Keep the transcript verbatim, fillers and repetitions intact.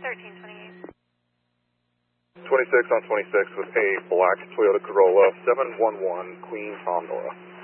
thirteen twenty-eight. twenty-six on twenty-six with a black Toyota Corolla, seven one one Queen Tom Nora.